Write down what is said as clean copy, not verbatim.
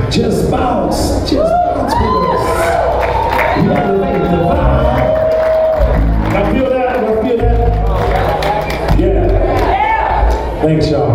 Just bounce with us. You gotta make the vibe. Y'all feel that? Y'all feel that? Yeah. Thanks, y'all.